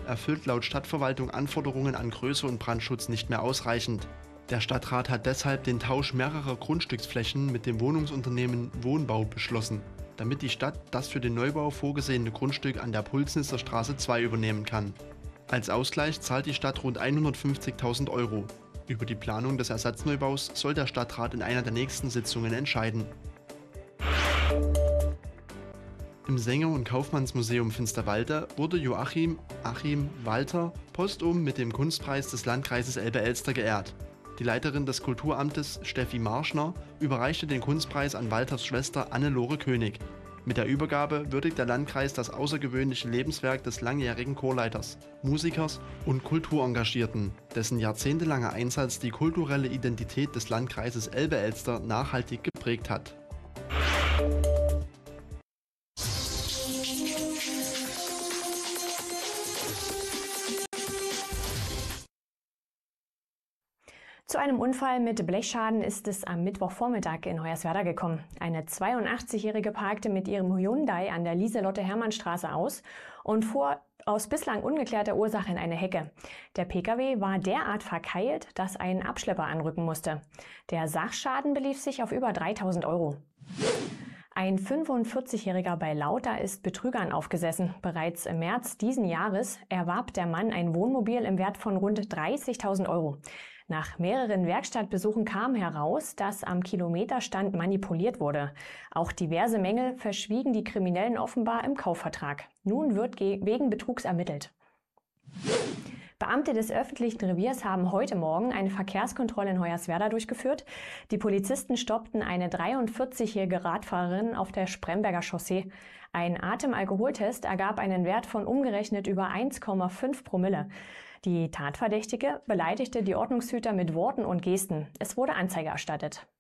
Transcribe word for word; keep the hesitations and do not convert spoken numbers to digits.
erfüllt laut Stadtverwaltung Anforderungen an Größe und Brandschutz nicht mehr ausreichend. Der Stadtrat hat deshalb den Tausch mehrerer Grundstücksflächen mit dem Wohnungsunternehmen Wohnbau beschlossen, damit die Stadt das für den Neubau vorgesehene Grundstück an der Pulsnitzer Straße zwei übernehmen kann. Als Ausgleich zahlt die Stadt rund hundertfünfzigtausend Euro. Über die Planung des Ersatzneubau's soll der Stadtrat in einer der nächsten Sitzungen entscheiden. Im Sänger- und Kaufmannsmuseum Finsterwalde wurde Joachim Achim Walter postum mit dem Kunstpreis des Landkreises Elbe-Elster geehrt. Die Leiterin des Kulturamtes, Steffi Marschner, überreichte den Kunstpreis an Walters Schwester Anne-Lore König. Mit der Übergabe würdigt der Landkreis das außergewöhnliche Lebenswerk des langjährigen Chorleiters, Musikers und Kulturengagierten, dessen jahrzehntelanger Einsatz die kulturelle Identität des Landkreises Elbe-Elster nachhaltig geprägt hat. Zu einem Unfall mit Blechschaden ist es am Mittwochvormittag in Hoyerswerda gekommen. Eine zweiundachtzig-Jährige parkte mit ihrem Hyundai an der Lieselotte-Hermann-Straße aus und fuhr aus bislang ungeklärter Ursache in eine Hecke. Der Pkw war derart verkeilt, dass ein Abschlepper anrücken musste. Der Sachschaden belief sich auf über dreitausend Euro. Ein fünfundvierzigjähriger bei Lauter ist Betrügern aufgesessen. Bereits im März diesen Jahres erwarb der Mann ein Wohnmobil im Wert von rund dreißigtausend Euro. Nach mehreren Werkstattbesuchen kam heraus, dass am Kilometerstand manipuliert wurde. Auch diverse Mängel verschwiegen die Kriminellen offenbar im Kaufvertrag. Nun wird wegen Betrugs ermittelt. Beamte des öffentlichen Reviers haben heute Morgen eine Verkehrskontrolle in Hoyerswerda durchgeführt. Die Polizisten stoppten eine dreiundvierzigjährige Radfahrerin auf der Spremberger Chaussee. Ein Atemalkoholtest ergab einen Wert von umgerechnet über eins Komma fünf Promille. Die Tatverdächtige beleidigte die Ordnungshüter mit Worten und Gesten. Es wurde Anzeige erstattet.